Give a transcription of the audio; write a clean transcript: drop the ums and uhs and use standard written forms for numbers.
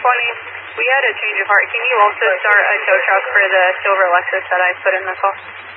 We had a change of heart. Can you also start a tow truck for the silver Lexus that I put in the call?